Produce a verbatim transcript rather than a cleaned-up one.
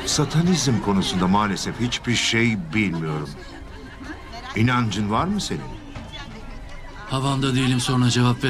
Satanizm konusunda maalesef hiçbir şey bilmiyorum. İnancın var mı senin? Havamda değilim, sonra cevap ver.